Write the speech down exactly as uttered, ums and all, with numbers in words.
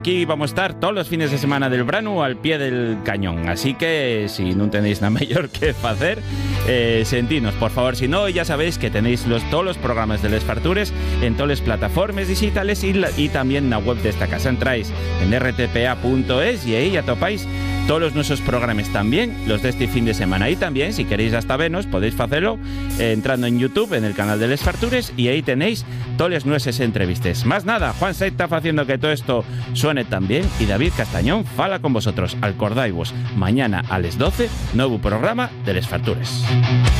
Aquí vamos a estar todos los fines de semana del verano al pie del cañón. Así que si no tenéis nada mejor que hacer, eh, sentinos, por favor. Si no, ya sabéis que tenéis los, todos los programas de Les Fartures en todas las plataformas digitales y, la, y también en la web de esta casa. Entráis en r t p a punto es y ahí ya topáis todos nuestros programas, también los de este fin de semana. Y también, si queréis hasta vernos, podéis hacerlo eh, entrando en YouTube, en el canal de Les Fartures, y ahí tenéis todas nuestras entrevistas. Más nada, Juan Saiz está haciendo que todo esto suene tan bien, y David Castañón fala con vosotros. Acordaivos, mañana a las doce, nuevo programa de Les Fartures.